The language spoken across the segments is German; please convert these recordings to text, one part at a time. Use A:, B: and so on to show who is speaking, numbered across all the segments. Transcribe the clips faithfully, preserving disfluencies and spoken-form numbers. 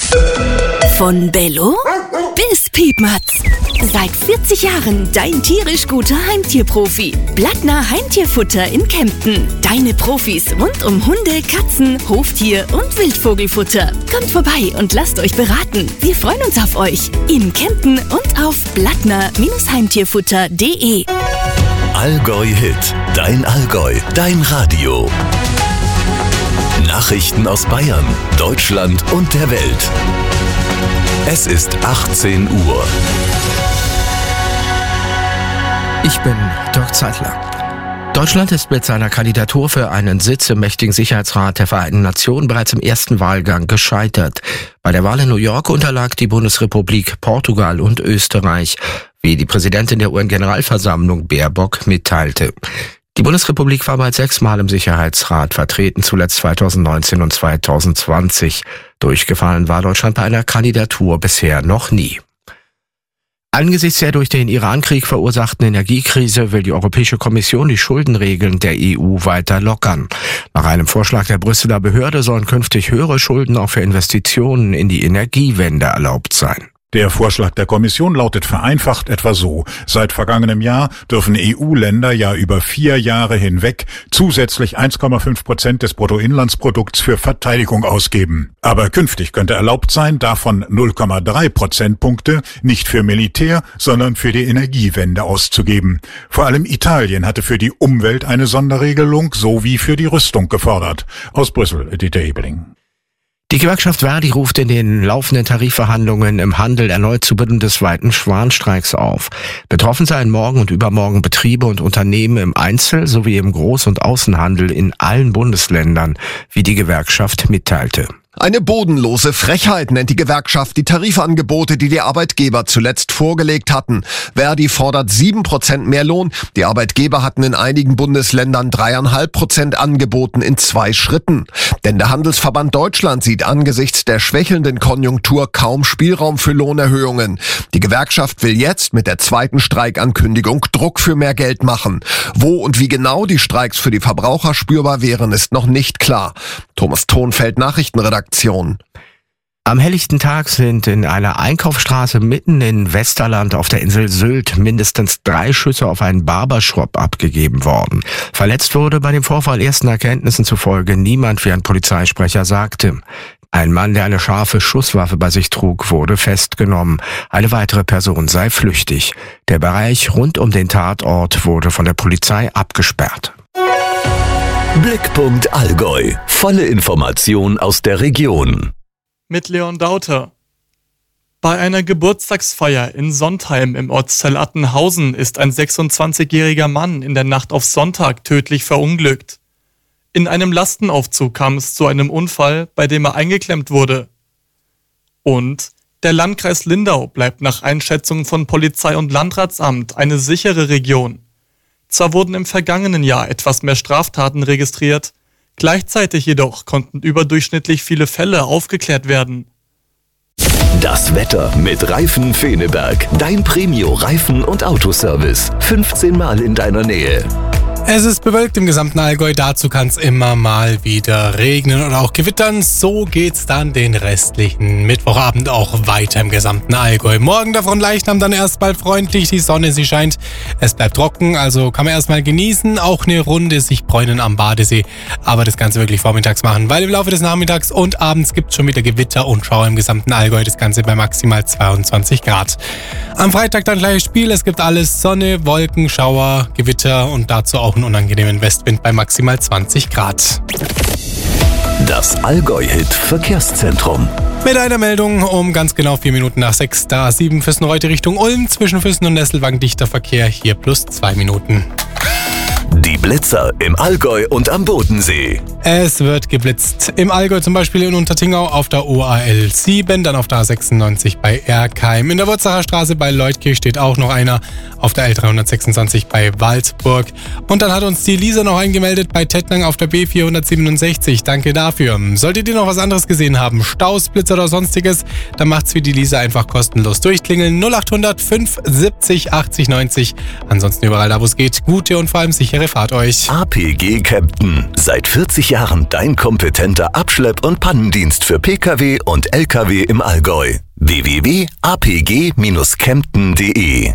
A: Von Bello bis Piepmatz. Seit vierzig Jahren dein tierisch guter Heimtierprofi. Blattner Heimtierfutter in Kempten. Deine Profis rund um Hunde, Katzen, Hoftier und Wildvogelfutter. Kommt vorbei und lasst euch beraten. Wir freuen uns auf euch. In Kempten und auf blattner Heimtierfutter punkt de.
B: Allgäu Hit. Dein Allgäu. Dein Radio. Nachrichten aus Bayern, Deutschland und der Welt. Es ist achtzehn Uhr.
C: Ich bin Dirk Zeitler. Deutschland ist mit seiner Kandidatur für einen Sitz im mächtigen Sicherheitsrat der Vereinten Nationen bereits im ersten Wahlgang gescheitert. Bei der Wahl in New York unterlag die Bundesrepublik Portugal und Österreich, wie die Präsidentin der U N-Generalversammlung Baerbock mitteilte. Die Bundesrepublik war bereits sechsmal im Sicherheitsrat vertreten, zuletzt zweitausendneunzehn und zweitausendzwanzig. Durchgefallen war Deutschland bei einer Kandidatur bisher noch nie. Angesichts der durch den Irankrieg verursachten Energiekrise will die Europäische Kommission die Schuldenregeln der E U weiter lockern. Nach einem Vorschlag der Brüsseler Behörde sollen künftig höhere Schulden auch für Investitionen in die Energiewende erlaubt sein.
D: Der Vorschlag der Kommission lautet vereinfacht etwa so: Seit vergangenem Jahr dürfen E U-Länder ja über vier Jahre hinweg zusätzlich eins Komma fünf Prozent des Bruttoinlandsprodukts für Verteidigung ausgeben. Aber künftig könnte erlaubt sein, davon null Komma drei Prozentpunkte nicht für Militär, sondern für die Energiewende auszugeben. Vor allem Italien hatte für die Umwelt eine Sonderregelung sowie für die Rüstung gefordert. Aus Brüssel, Dieter Ebeling.
C: Die Gewerkschaft Verdi ruft in den laufenden Tarifverhandlungen im Handel erneut zu bundesweiten Warnstreiks auf. Betroffen seien morgen und übermorgen Betriebe und Unternehmen im Einzel- sowie im Groß- und Außenhandel in allen Bundesländern, wie die Gewerkschaft mitteilte.
E: Eine bodenlose Frechheit nennt die Gewerkschaft die Tarifangebote, die die Arbeitgeber zuletzt vorgelegt hatten. Verdi fordert sieben Prozent mehr Lohn. Die Arbeitgeber hatten in einigen Bundesländern drei Komma fünf Prozent angeboten in zwei Schritten. Denn der Handelsverband Deutschland sieht angesichts der schwächelnden Konjunktur kaum Spielraum für Lohnerhöhungen. Die Gewerkschaft will jetzt mit der zweiten Streikankündigung Druck für mehr Geld machen. Wo und wie genau die Streiks für die Verbraucher spürbar wären, ist noch nicht klar. Thomas Thonfeld, Nachrichtenredaktion.
C: Am helllichten Tag sind in einer Einkaufsstraße mitten in Westerland auf der Insel Sylt mindestens drei Schüsse auf einen Barbershop abgegeben worden. Verletzt wurde bei dem Vorfall ersten Erkenntnissen zufolge niemand, wie ein Polizeisprecher sagte. Ein Mann, der eine scharfe Schusswaffe bei sich trug, wurde festgenommen. Eine weitere Person sei flüchtig. Der Bereich rund um den Tatort wurde von der Polizei abgesperrt.
B: Blickpunkt Allgäu. Volle Information aus der Region.
F: Mit Leon Dauter. Bei einer Geburtstagsfeier in Sontheim im Ortsteil Attenhausen ist ein sechsundzwanzigjähriger Mann in der Nacht auf Sonntag tödlich verunglückt. In einem Lastenaufzug kam es zu einem Unfall, bei dem er eingeklemmt wurde. Und der Landkreis Lindau bleibt nach Einschätzung von Polizei und Landratsamt eine sichere Region. Zwar wurden im vergangenen Jahr etwas mehr Straftaten registriert, gleichzeitig jedoch konnten überdurchschnittlich viele Fälle aufgeklärt werden.
B: Das Wetter mit Reifen Feneberg. Dein Premio-Reifen- und Autoservice. fünfzehn Mal in deiner Nähe.
G: Es ist bewölkt im gesamten Allgäu, dazu kann es immer mal wieder regnen oder auch gewittern. So geht's dann den restlichen Mittwochabend auch weiter im gesamten Allgäu. Morgen davon Leichnam dann erst bald freundlich, die Sonne, sie scheint. Es bleibt trocken, also kann man erstmal genießen, auch eine Runde sich bräunen am Badesee. Aber das Ganze wirklich vormittags machen, weil im Laufe des Nachmittags und abends gibt's schon wieder Gewitter und Schauer im gesamten Allgäu. Das Ganze bei maximal zweiundzwanzig Grad. Am Freitag dann gleiches Spiel, es gibt alles Sonne, Wolken, Schauer, Gewitter und dazu auch einen unangenehmen Westwind bei maximal zwanzig Grad.
B: Das Allgäu-Hit Verkehrszentrum.
G: Mit einer Meldung um ganz genau vier Minuten nach sechs, da sieben Füssen heute Richtung Ulm, zwischen Füssen und Nesselwang dichter Verkehr, hier plus zwei Minuten.
B: Die Blitzer im Allgäu und am Bodensee.
G: Es wird geblitzt. Im Allgäu zum Beispiel in Untertingau auf der O A L sieben, dann auf der A sechsundneunzig bei Erkheim. In der Wurzacher Straße bei Leutkirch steht auch noch einer, auf der L dreihundertsechsundzwanzig bei Waldburg. Und dann hat uns die Lisa noch eingemeldet bei Tettnang auf der B vierhundertsiebenundsechzig. Danke dafür. Solltet ihr noch was anderes gesehen haben, Staus, Blitzer oder sonstiges, dann macht's wie die Lisa, einfach kostenlos durchklingeln. null achthundert fünf siebzig achtzig neunzig. Ansonsten überall da, wo es geht, gute und vor allem sichere sichere Fahrt euch.
B: A P G Kempten. Seit vierzig Jahren dein kompetenter Abschlepp- und Pannendienst für Pkw und Lkw im Allgäu. w w w punkt a p g kempten punkt d e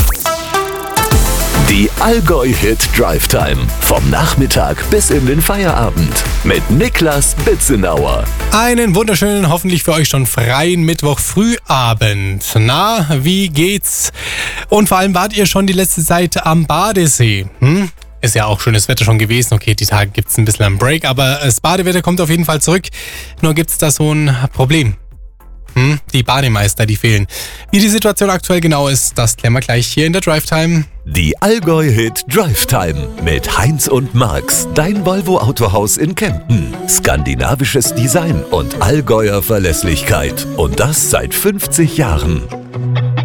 B: Die Allgäu-Hit Drive Time. Vom Nachmittag bis in den Feierabend. Mit Niklas Bitzenauer.
G: Einen wunderschönen, hoffentlich für euch schon freien Mittwoch Frühabend. Na, wie geht's? Und vor allem wart ihr schon die letzte Zeit am Badesee? Hm? Ist ja auch schönes Wetter schon gewesen. Okay, die Tage gibt's ein bisschen am Break, aber das Badewetter kommt auf jeden Fall zurück. Nur gibt's da so ein Problem. Hm? Die Bademeister, die fehlen. Wie die Situation aktuell genau ist, das klären wir gleich hier in der Drive Time.
B: Die Allgäu-Hit Drive Time mit Heinz und Max, dein Volvo Autohaus in Kempten. Skandinavisches Design und Allgäuer Verlässlichkeit. Und das seit fünfzig Jahren.